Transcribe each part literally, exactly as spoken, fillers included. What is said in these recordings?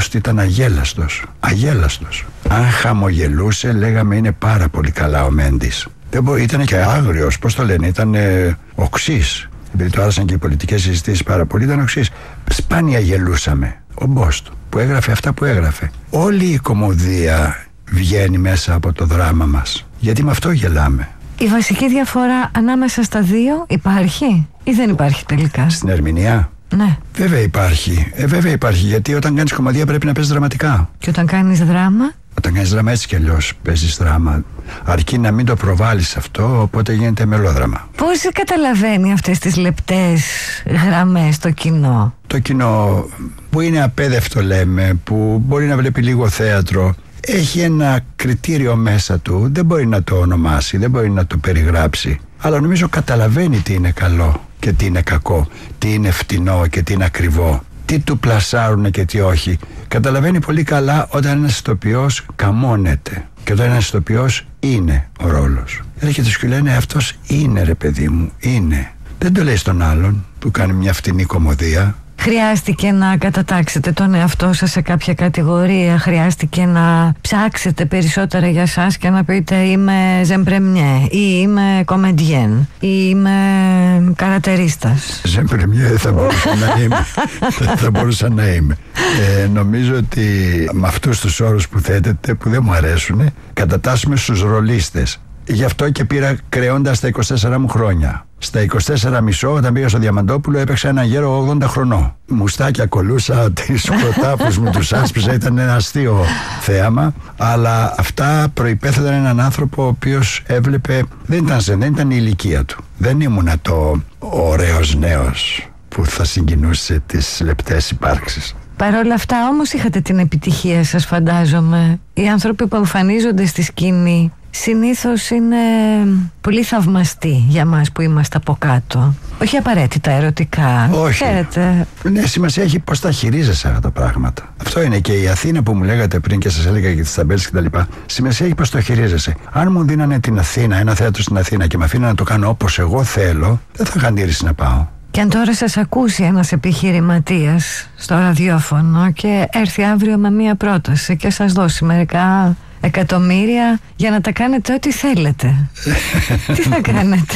Μπόστ ήταν αγέλαστος. Αγέλαστος. Αν χαμογελούσε, λέγαμε είναι πάρα πολύ καλά ο Μέντης. Δεν μπο... Ήταν και άγριος, πώς το λένε, ήταν ε, οξύς. Επειδή του άρεσαν και οι πολιτικές συζητήσεις πάρα πολύ, ήταν οξύς. Σπάνια γελούσαμε. Ο Μπόστ που έγραφε αυτά που έγραφε. Όλη η κωμωδία βγαίνει μέσα από το δράμα μας. Γιατί με αυτό γελάμε. Η βασική διαφορά ανάμεσα στα δύο υπάρχει ή δεν υπάρχει τελικά? Στην ερμηνεία. Ναι. Βέβαια υπάρχει. Ε, βέβαια υπάρχει. Γιατί όταν κάνεις κωμωδία πρέπει να παίζεις δραματικά. Και όταν κάνεις δράμα? Όταν κάνεις δράμα έτσι κι αλλιώς παίζεις δράμα. Αρκεί να μην το προβάλλεις αυτό, οπότε γίνεται μελόδραμα. Πώς καταλαβαίνει αυτές τις λεπτές γραμμές το κοινό? Το κοινό που είναι απέδευτο, λέμε, που μπορεί να βλέπει λίγο θέατρο, έχει ένα κριτήριο μέσα του, δεν μπορεί να το ονομάσει, δεν μπορεί να το περιγράψει, αλλά νομίζω καταλαβαίνει τι είναι καλό και τι είναι κακό, τι είναι φτηνό και τι είναι ακριβό, τι του πλασάρουν και τι όχι. Καταλαβαίνει πολύ καλά όταν ένας ηθοποιός καμώνεται και όταν ένας ηθοποιός είναι ο ρόλος. Έρχεται και λένε αυτός είναι ρε παιδί μου, είναι. Δεν το λέει στον άλλον που κάνει μια φτηνή κωμωδία. Χρειάστηκε να κατατάξετε τον εαυτό σας σε κάποια κατηγορία? Χρειάστηκε να ψάξετε περισσότερα για σας και να πείτε είμαι ζεμπρεμιέ ή είμαι κομεντιέν ή είμαι καρατερίστας? Ζεμπρεμιέ θα μπορούσα να είμαι. θα μπορούσα να είμαι. Ε, νομίζω ότι με αυτούς τους όρους που θέτετε, που δεν μου αρέσουν, κατατάσσουμε στους ρολίστες. Γι' αυτό και πήρα κρεώντας τα είκοσι τέσσερα μου χρόνια. Στα είκοσι τέσσερα μισό, όταν πήγα στο Διαμαντόπουλο, έπαιξα έναν γέρο ογδόντα χρονών. Μουστάκια κολούσα, τις σκοτάπους μου τους άσπιζα, ήταν ένα αστείο θέαμα. Αλλά αυτά προϋπέθεταν έναν άνθρωπο ο οποίος έβλεπε, δεν ήταν ζεν, δεν ήταν η ηλικία του. Δεν ήμουνα το ωραίος νέος που θα συγκινούσε τις λεπτές υπάρξεις. Παρ' όλα αυτά όμως είχατε την επιτυχία σας, φαντάζομαι. Οι άνθρωποι που εμφανίζονται στη σκηνή συνήθως είναι πολύ θαυμαστοί για μας που είμαστε από κάτω. Όχι απαραίτητα ερωτικά. Όχι. Ξέρετε. Ναι, σημασία έχει πώς τα χειρίζεσαι αυτά τα πράγματα. Αυτό είναι και η Αθήνα που μου λέγατε πριν και σας έλεγα για τις ταμπέλες και τα λοιπά. Σημασία έχει πώς το χειρίζεσαι. Αν μου δίνανε την Αθήνα, ένα θέατρο στην Αθήνα και με αφήνανε να το κάνω όπως εγώ θέλω, δεν θα είχα αντίρρηση να πάω. Και αν τώρα σας ακούσει ένας επιχειρηματίας στο ραδιόφωνο και έρθει αύριο με μία πρόταση και σας δώσει μερικά εκατομμύρια για να τα κάνετε ό,τι θέλετε, τι θα κάνετε?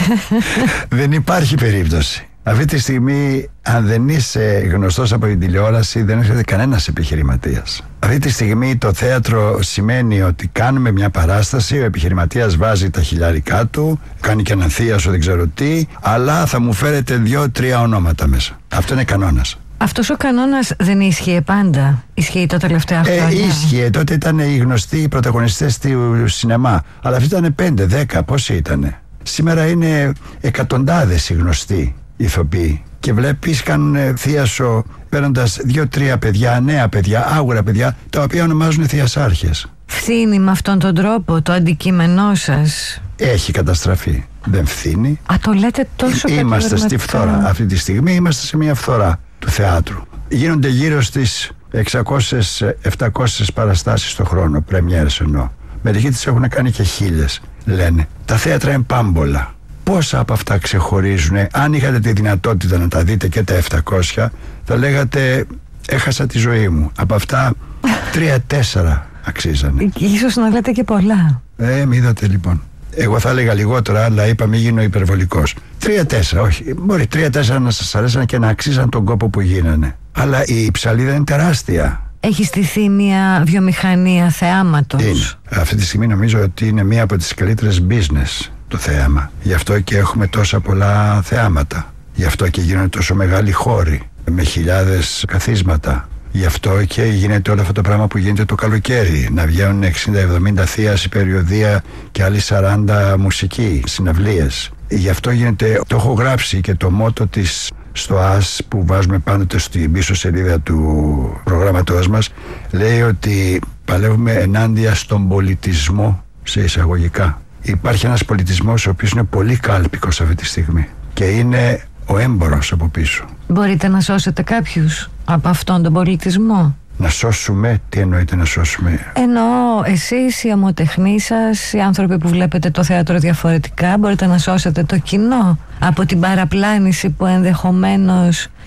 Δεν υπάρχει περίπτωση. Αυτή τη στιγμή, αν δεν είσαι γνωστός από την τηλεόραση, δεν έρχεται κανένας επιχειρηματίας. Αυτή τη στιγμή το θέατρο σημαίνει ότι κάνουμε μια παράσταση, ο επιχειρηματίας βάζει τα χιλιάρικά του, κάνει και έναν θείασο, δεν ξέρω τι, αλλά θα μου φέρετε δύο-τρία ονόματα μέσα. Αυτό είναι κανόνας. Αυτός ο κανόνας δεν ίσχυε πάντα? Ισχύει τα τελευταία χρόνια? Ε, ίσχυε. Τότε ήταν οι γνωστοί πρωταγωνιστές του σινεμά. Αλλά αυτοί ήταν πέντε, δέκα, πόσοι ήτανε? Σήμερα είναι εκατοντάδες οι γνωστοί ηθοποιοί. Και βλέπεις κάνουν θείασο παίρνοντας δύο-τρία παιδιά, νέα παιδιά, άγουρα παιδιά, τα οποία ονομάζουν θειασάρχες. Φθήνει με αυτόν τον τρόπο το αντικείμενό σας? Έχει καταστραφεί. Δεν φθήνει. Α, το λέτε τόσο Είμαστε στη φθορά. Αυτή τη στιγμή είμαστε σε μια φθορά του θεάτρου. Γίνονται γύρω στις εξακόσιες με επτακόσιες παραστάσεις το χρόνο, πρεμιέρες εννοώ. Μερικοί τις έχουν κάνει και χίλιες, λένε. Τα θέατρα είναι πάμπολα. Πόσα από αυτά ξεχωρίζουν? Αν είχατε τη δυνατότητα να τα δείτε και τα επτακόσια, θα λέγατε έχασα τη ζωή μου. Από αυτά τρία-τέσσερα αξίζανε. Ίσως να λέτε και πολλά. Ε, μη είδατε λοιπόν. Εγώ θα έλεγα λιγότερα, αλλά είπα μην γίνω υπερβολικός. Τρία-τέσσερα, όχι. Μπορεί τρία-τέσσερα να σας αρέσαν και να αξίζαν τον κόπο που γίνανε. Αλλά η ψαλίδα είναι τεράστια. Έχει στηθεί μια βιομηχανία θεάματος. Είναι. Αυτή τη στιγμή νομίζω ότι είναι μία από τις καλύτερες business το θέαμα. Γι' αυτό και έχουμε τόσα πολλά θεάματα. Γι' αυτό και γίνονται τόσο μεγάλοι χώροι με χιλιάδες καθίσματα. Γι' αυτό και γίνεται όλο αυτό το πράγμα που γίνεται το καλοκαίρι. Να βγαίνουν εξήντα εβδομήντα θείαση περιοδία και άλλοι σαράντα μουσική, συναυλίες. Γι' αυτό γίνεται, το έχω γράψει και το μότο της στο ΑΣ που βάζουμε πάντοτε στην πίσω σελίδα του προγράμματός μας, λέει ότι παλεύουμε ενάντια στον πολιτισμό, σε εισαγωγικά. Υπάρχει ένας πολιτισμός ο οποίος είναι πολύ κάλπικος αυτή τη στιγμή και είναι ο έμπορος από πίσω. Μπορείτε να σώσετε κάποιους από αυτόν τον πολιτισμό? Να σώσουμε, τι εννοείται να σώσουμε? Εννοώ εσείς, οι ομοτεχνείς σας, οι άνθρωποι που βλέπετε το θέατρο διαφορετικά, μπορείτε να σώσετε το κοινό από την παραπλάνηση που ενδεχομένως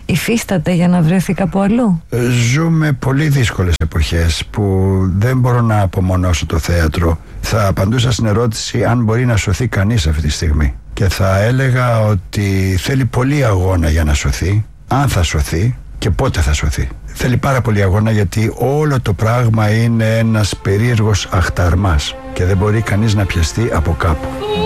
υφίσταται για να βρεθεί κάπου αλλού? Ζούμε πολύ δύσκολες εποχές που δεν μπορώ να απομονώσω το θέατρο. Θα απαντούσα στην ερώτηση αν μπορεί να σωθεί κανείς αυτή τη στιγμή. Και θα έλεγα ότι θέλει πολύ αγώνα για να σωθεί, αν θα σωθεί και πότε θα σωθεί. Θέλει πάρα πολύ αγώνα, γιατί όλο το πράγμα είναι ένας περίεργος αχταρμάς και δεν μπορεί κανείς να πιαστεί από κάπου.